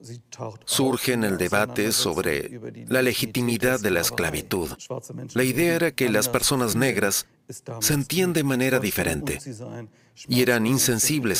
Surge en el debate sobre la legitimidad de la esclavitud. La idea era que las personas negras sentían de manera diferente y eran insensibles